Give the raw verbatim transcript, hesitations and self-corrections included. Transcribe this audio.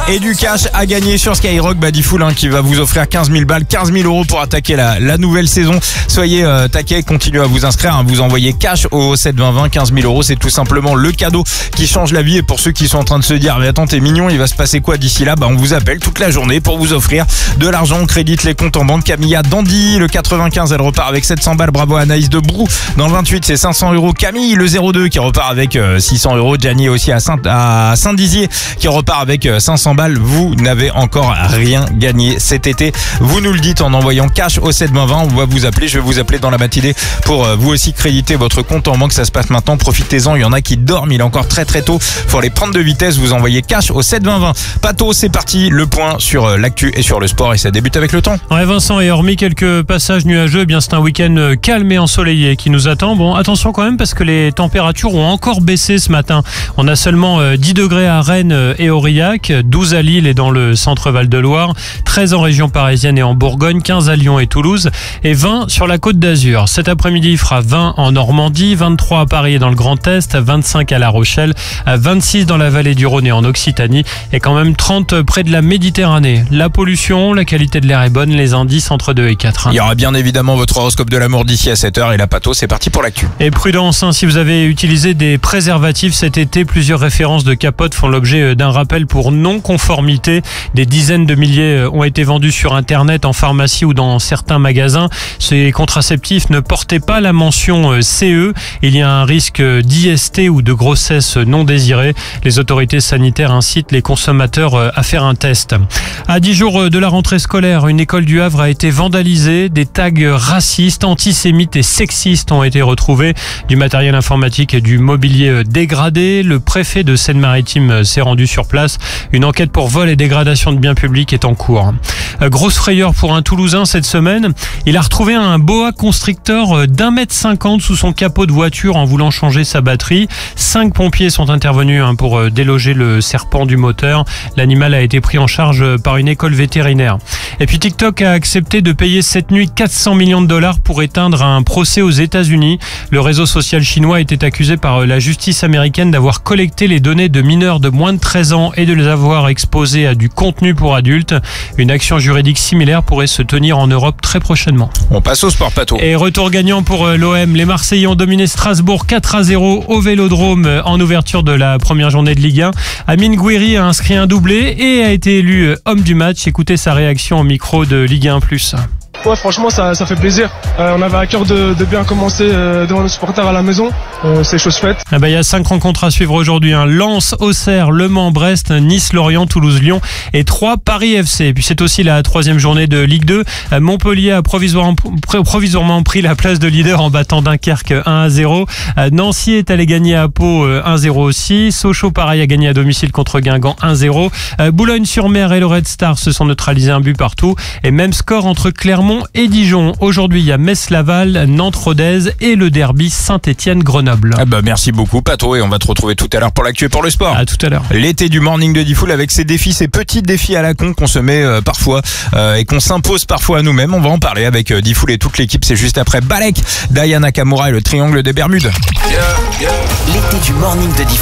et du cash à gagner sur Skyrock. Bah, Diffoul hein, qui va vous offrir quinze mille balles, quinze mille euros pour attaquer la, la nouvelle saison. Soyez euh, taquets, continuez à vous inscrire, hein, vous envoyez cash au sept vingt vingt, quinze mille euros. C'est tout simplement le cadeau qui change la vie. Et pour ceux qui sont en train de se dire, mais attends, t'es mignon, il va se passer quoi d'ici là? Bah, on vous appelle toute la journée pour vous offrir de l'argent. On crédite les comptes en banque. Camilla Dandy, le quatre-vingt-quinze, elle repart avec sept cents balles. Bravo à Anaïs de Brou. Dans le vingt-huit, c'est cinq cents euros. Camille, le zéro deux, qui repart avec euh, six cents euros. Gianni aussi à, Saint, à Saint-Dizier, qui repart avec euh, cinq cents balles. Vous n'avez encore rien gagné cet été. Vous nous le dites en envoyant cash au sept vingt vingt. On va vous appeler. Je vais vous appeler dans la matinée pour euh, vous aussi créditer votre compte en banque. Ça se passe maintenant. Profitez-en. Il y en a qui dorment. Il est encore très très tôt. Faut les prendre de vitesse. Vous envoyez cash au sept vingt vingt. Pato, c'est parti. Le point sur euh, l'actu et sur le sport. Et ça débute avec le temps. Ouais, Vincent, et hormis quelques passages nuageux, eh bien c'est un week-end calme et ensoleillé qui nous attend. Bon, attention quand même parce que les températures ont encore baissé ce matin. On a seulement dix degrés à Rennes et Aurillac, douze à Lille et dans le centre Val-de-Loire, treize en région parisienne et en Bourgogne, quinze à Lyon et Toulouse et vingt sur la Côte d'Azur. Cet après-midi, il fera vingt en Normandie, vingt-trois à Paris et dans le Grand Est, vingt-cinq à La Rochelle, vingt-six dans la vallée du Rhône et en Occitanie et quand même trente près de la Méditerranée. La pollution, la qualité de l'air est bonne, les indices entre deux et quatre. Il y aura bien évidemment votre horoscope de l'amour d'ici à sept heures et la Pato, c'est parti pour l'actu. Et prudence, hein, si vous avez utilisé des préservatifs cet été, plusieurs références de capote font l'objet d'un rappel pour non-conformité. Des dizaines de milliers ont été vendus sur Internet, en pharmacie ou dans certains magasins. Ces contraceptifs ne portaient pas la mention C E. Il y a un risque d'I S T ou de grossesse non désirée. Les autorités sanitaires incitent les consommateurs à faire un test. À dix jours de la rentrée scolaire, une école du Havre a été vandalisée. Des tags racistes, antisémites et sexistes ont été retrouvés. Du matériel informatique et du mobilier dégradé. Le préfet de Seine-Maritime s'est rendu sur place. Une enquête pour vol et dégradation de biens publics est en cours. Grosse frayeur pour un Toulousain cette semaine. Il a retrouvé un boa constrictor d'un mètre cinquante sous son capot de voiture en voulant changer sa batterie. Cinq pompiers sont intervenus pour déloger le serpent du moteur. L'animal a été pris en charge par une école vétérinaire. Et puis TikTok a accepté de payer cette nuit quatre cents millions de dollars pour éteindre un procès aux États-Unis. Le réseau social chinois était accusé par la justice américaine d'avoir collecté les données de mineurs de moins de treize ans et de les avoir exposés à du contenu pour adultes. Une action juridique similaire pourrait se tenir en Europe très prochainement. On passe au sport, Pato. Et retour gagnant pour l'O M. Les Marseillais ont dominé Strasbourg quatre à zéro au Vélodrome en ouverture de la première journée de Ligue un. Amine Gouiri a inscrit un doublé et a été élu homme du match. Écoutez sa réaction au micro de Ligue un plus. Ouais, franchement, ça, ça fait plaisir. Euh, on avait à cœur de, de bien commencer euh, devant nos supporters à la maison. Euh, c'est chose faite. Ah bah, il y a cinq rencontres à suivre aujourd'hui. Hein. Lens, Auxerre, Le Mans, Brest, Nice, Lorient, Toulouse, Lyon et trois Paris F C. Et puis c'est aussi la troisième journée de Ligue deux. Euh, Montpellier a provisoirement, provisoirement pris la place de leader en battant Dunkerque un à zéro. Euh, Nancy est allé gagner à Pau euh, un zéro aussi. Sochaux, pareil, a gagné à domicile contre Guingamp un zéro. Euh, Boulogne-sur-Mer et le Red Star se sont neutralisés un but partout. Et même score entre Clermont et Dijon. Aujourd'hui, il y a Metz-Laval, Nantes-Rodez et le derby Saint-Étienne-Grenoble. Ah bah merci beaucoup, Pato, et on va te retrouver tout à l'heure pour l'actu et pour le sport. À tout à l'heure. L'été du morning de Diffoul avec ses défis, ces petits défis à la con qu'on se met euh, parfois euh, et qu'on s'impose parfois à nous-mêmes. On va en parler avec euh, Diffoul et toute l'équipe. C'est juste après Balek, Diana Nakamura et le triangle des Bermudes. Yeah, yeah. L'été du morning de Diffoul.